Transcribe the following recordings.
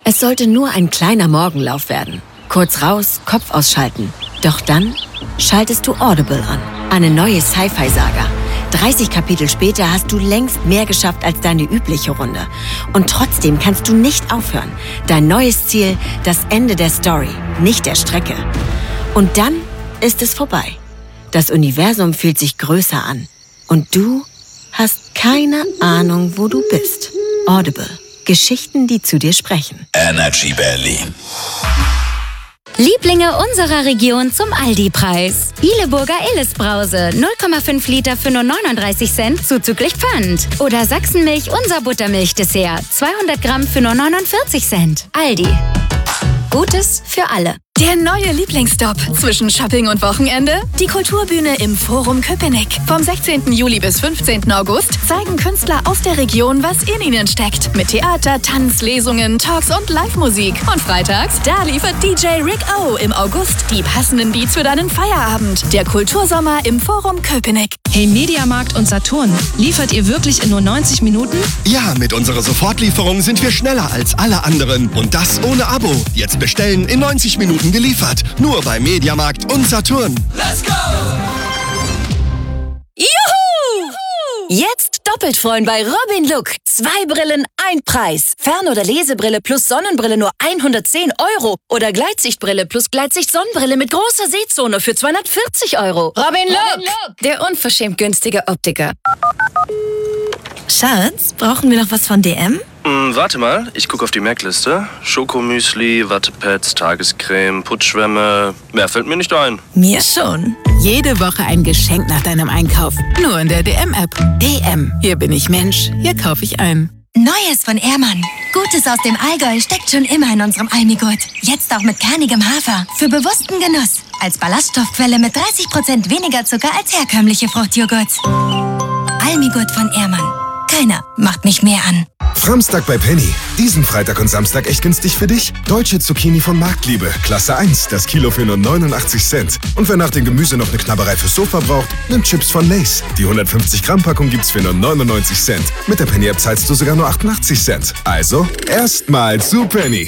Es sollte nur ein kleiner Morgenlauf werden. Kurz raus, Kopf ausschalten. Doch dann schaltest du Audible an. Eine neue Sci-Fi-Saga. 30 Kapitel später hast du längst mehr geschafft als deine übliche Runde. Und trotzdem kannst du nicht aufhören. Dein neues Ziel, das Ende der Story, nicht der Strecke. Und dann ist es vorbei. Das Universum fühlt sich größer an. Und du hast keine Ahnung, wo du bist. Audible. Geschichten, die zu dir sprechen. Energy Berlin. Lieblinge unserer Region zum Aldi-Preis. Ileburger Illes-Brause, 0,5 Liter für nur 39 Cent, zuzüglich Pfand. Oder Sachsenmilch, unser Buttermilch-Dessert, 200 Gramm für nur 49 Cent. Aldi. Gutes für alle. Der neue Lieblingsstop zwischen Shopping und Wochenende? Die Kulturbühne im Forum Köpenick. Vom 16. Juli bis 15. August zeigen Künstler aus der Region, was in ihnen steckt. Mit Theater, Tanz, Lesungen, Talks und Live-Musik. Und freitags, da liefert DJ Rick O im August die passenden Beats für deinen Feierabend. Der Kultursommer im Forum Köpenick. Hey Mediamarkt und Saturn, liefert ihr wirklich in nur 90 Minuten? Ja, mit unserer Sofortlieferung sind wir schneller als alle anderen. Und das ohne Abo. Jetzt bestellen, in 90 Minuten geliefert. Nur bei Mediamarkt und Saturn. Let's go! Juhu! Jetzt doppelt freuen bei Robin Look. 2 Brillen, ein Preis. Fern- oder Lesebrille plus Sonnenbrille nur 110 €. Oder Gleitsichtbrille plus Gleitsicht-Sonnenbrille mit großer Sehzone für 240 €. Robin Look, der unverschämt günstige Optiker. Schatz, brauchen wir noch was von DM? Warte mal, ich gucke auf die Merkliste. Schokomüsli, Wattepads, Tagescreme, Putzschwämme. Mehr fällt mir nicht ein. Mir schon. Jede Woche ein Geschenk nach deinem Einkauf. Nur in der DM-App. DM. Hier bin ich Mensch. Hier kaufe ich ein. Neues von Ehrmann. Gutes aus dem Allgäu steckt schon immer in unserem Almigurt. Jetzt auch mit kernigem Hafer. Für bewussten Genuss. Als Ballaststoffquelle mit 30% weniger Zucker als herkömmliche Fruchtjoghurts. Almigurt von Ehrmann. Keiner macht mich mehr an. Framstag bei Penny. Diesen Freitag und Samstag echt günstig für dich. Deutsche Zucchini von Marktliebe. Klasse 1. Das Kilo für nur 89 Cent. Und wer nach dem Gemüse noch eine Knabberei fürs Sofa braucht, nimmt Chips von Lay's. Die 150 Gramm Packung gibt's für nur 99 Cent. Mit der Penny App zahlst du sogar nur 88 Cent. Also, erstmal zu Penny.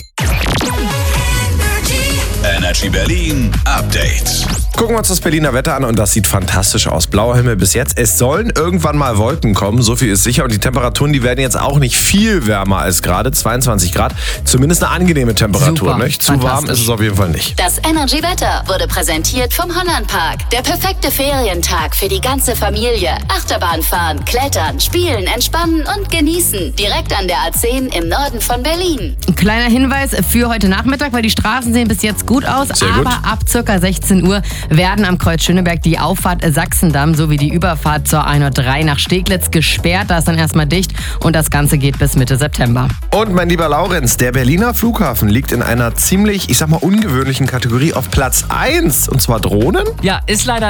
Energy Berlin Update. Gucken wir uns das Berliner Wetter an und das sieht fantastisch aus. Blauer Himmel bis jetzt. Es sollen irgendwann mal Wolken kommen, so viel ist sicher. Und die Temperaturen, die werden jetzt auch nicht viel wärmer als gerade. 22 Grad. Zumindest eine angenehme Temperatur. Super, nicht? Zu warm ist es auf jeden Fall nicht. Das Energy Wetter wurde präsentiert vom Hollandpark. Der perfekte Ferientag für die ganze Familie. Achterbahn fahren, klettern, spielen, entspannen und genießen. Direkt an der A10 im Norden von Berlin. Ein kleiner Hinweis für heute Nachmittag, weil die Straßen sehen bis jetzt gut aus. Sehr gut. Aber ab ca. 16 Uhr werden am Kreuz Schöneberg die Auffahrt Sachsendamm sowie die Überfahrt zur 103 nach Steglitz gesperrt. Da ist dann erstmal dicht und das Ganze geht bis Mitte September. Und mein lieber Laurenz, der Berliner Flughafen liegt in einer ziemlich, ungewöhnlichen Kategorie auf Platz 1. Und zwar Drohnen. Ja, ist leider